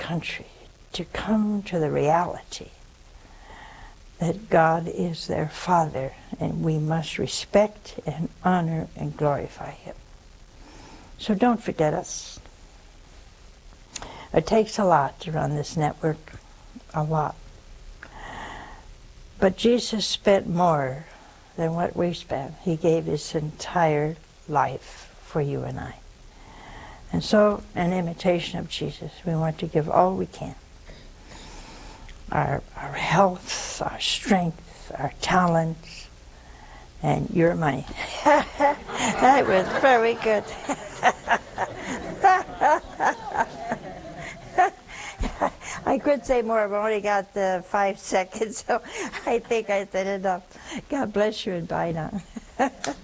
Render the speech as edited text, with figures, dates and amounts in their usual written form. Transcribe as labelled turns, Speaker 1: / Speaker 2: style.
Speaker 1: country to come to the reality that God is their Father, and we must respect and honor and glorify Him. So don't forget us. It takes a lot to run this network, a lot. But Jesus spent more than what we spent. He gave His entire life for you and I. And so, in imitation of Jesus, we want to give all we can. Our health, our strength, our talents, and your money. That was very good. I could say more, but I only got 5 seconds, so I think I said enough. God bless you and bye now.